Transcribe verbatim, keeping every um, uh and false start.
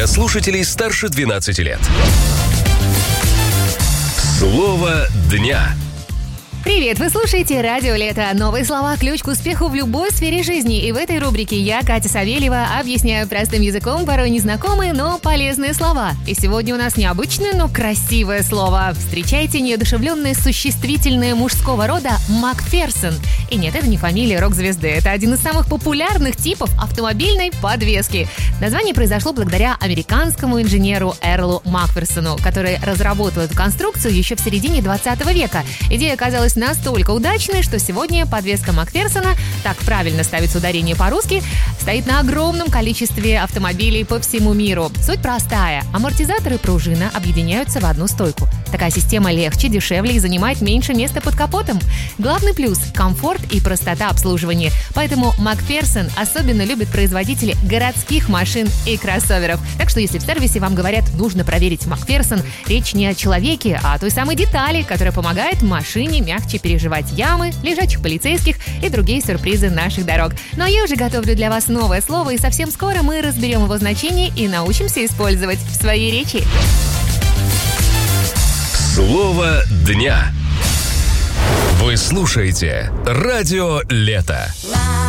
для слушателей старше двенадцати лет. Слово дня. Привет, вы слушаете «Радио Лето». Новые слова – ключ к успеху в любой сфере жизни. И в этой рубрике я, Катя Савельева, объясняю простым языком порой незнакомые, но полезные слова. И сегодня у нас необычное, но красивое слово. Встречайте неодушевленное существительное мужского рода «Макферсон». И нет, это не фамилия рок-звезды. Это один из самых популярных типов автомобильной подвески. Название произошло благодаря американскому инженеру Эрлу Макферсону, который разработал эту конструкцию еще в середине двадцатого века. Идея оказалась настолько удачной, что сегодня подвеска Макферсона, так правильно ставится ударение по-русски, стоит на огромном количестве автомобилей по всему миру. Суть простая. Амортизаторы и пружина объединяются в одну стойку. Такая система легче, дешевле и занимает меньше места под капотом. Главный плюс – комфорт и простота обслуживания. Поэтому Макферсон особенно любят производители городских машин и кроссоверов. Так что если в сервисе вам говорят, нужно проверить Макферсон, речь не о человеке, а о той самой детали, которая помогает машине мягче переживать ямы, лежачих полицейских и другие сюрпризы наших дорог. Но я уже готовлю для вас новое слово, и совсем скоро мы разберем его значение и научимся использовать в своей речи. Слово дня. Вы слушаете «Радио Лето».